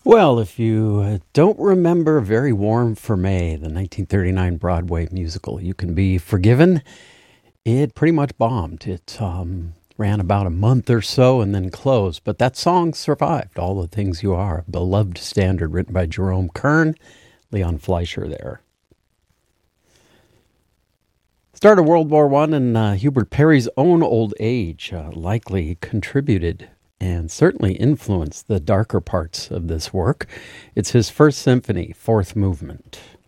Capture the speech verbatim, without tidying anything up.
Well, if you uh, don't remember Very Warm for May, the nineteen thirty-nine Broadway musical, you can be forgiven. It pretty much bombed. It um, ran about a month or so and then closed, but that song survived. All the Things You Are, a beloved standard written by Jerome Kern, Leon Fleischer there. Start of World War One and uh, Hubert Parry's own old age uh, likely contributed and certainly influenced the darker parts of this work. It's his first symphony, fourth movement.